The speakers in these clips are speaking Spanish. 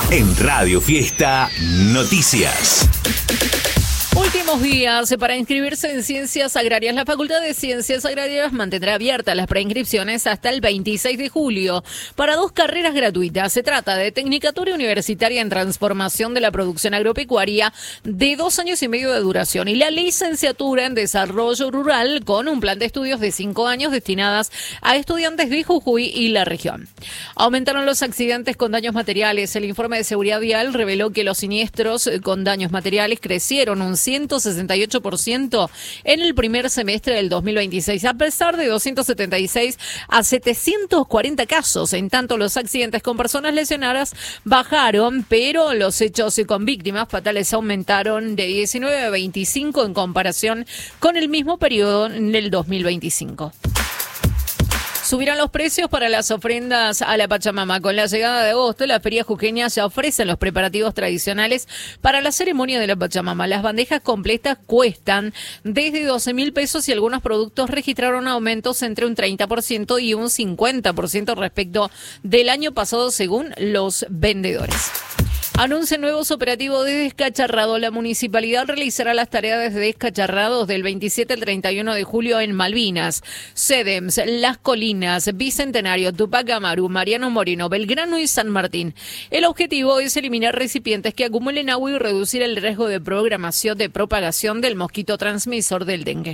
En Radio Fiesta Noticias. Últimos días para inscribirse en Ciencias Agrarias. La Facultad de Ciencias Agrarias mantendrá abiertas las preinscripciones hasta el 26 de julio para 2 carreras gratuitas. Se trata de Tecnicatura Universitaria en Transformación de la Producción Agropecuaria de 2 años y medio de duración y la Licenciatura en Desarrollo Rural con un plan de estudios de 5 años destinadas a estudiantes de Jujuy y la región. Aumentaron los accidentes con daños materiales. El informe de seguridad vial reveló que los siniestros con daños materiales crecieron un 168% en el primer semestre del 2026, a pesar de 276 a 740 casos. En tanto, los accidentes con personas lesionadas bajaron, pero los hechos con víctimas fatales aumentaron de 19 a 25 en comparación con el mismo periodo en el 2025. Subirán los precios para las ofrendas a la Pachamama. Con la llegada de agosto, las ferias jujeñas ya ofrecen los preparativos tradicionales para la ceremonia de la Pachamama. Las bandejas completas cuestan desde 12.000 pesos y algunos productos registraron aumentos entre un 30% y un 50% respecto del año pasado, según los vendedores. Anuncia nuevos operativos de descacharrado. La municipalidad realizará las tareas de descacharrados del 27 al 31 de julio en Malvinas, Cedems, Las Colinas, Bicentenario, Tupac Amaru, Mariano Moreno, Belgrano y San Martín. El objetivo es eliminar recipientes que acumulen agua y reducir el riesgo de propagación del mosquito transmisor del dengue.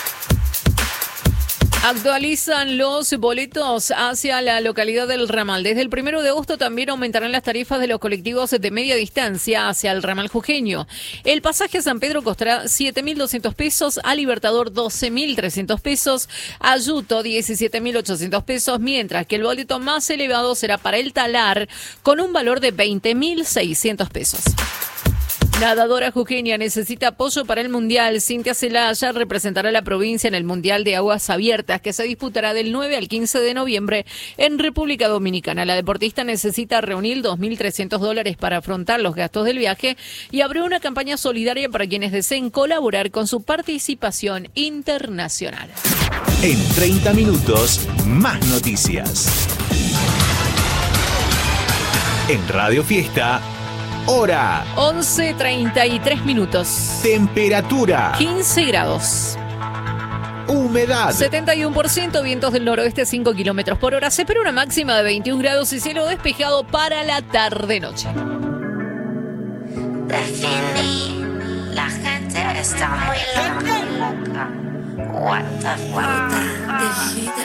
Actualizan los boletos hacia la localidad del ramal. Desde el 1 de agosto también aumentarán las tarifas de los colectivos de media distancia hacia el ramal jujeño. El pasaje a San Pedro costará 7.200 pesos, a Libertador 12.300 pesos, a Yuto 17.800 pesos, mientras que el boleto más elevado será para el Talar con un valor de 20.600 pesos. Nadadora jujeña necesita apoyo para el Mundial. Cintia Celaya representará a la provincia en el Mundial de Aguas Abiertas, que se disputará del 9 al 15 de noviembre en República Dominicana. La deportista necesita reunir $2.300 para afrontar los gastos del viaje y abrió una campaña solidaria para quienes deseen colaborar con su participación internacional. En 30 minutos, más noticias. En Radio Fiesta, hora. 11:33 minutos. Temperatura. 15 grados. Humedad. 71%, vientos del noroeste 5 kilómetros por hora. Se espera una máxima de 21 grados y cielo despejado para la tarde-noche. La gente está muy loca. What the fuck.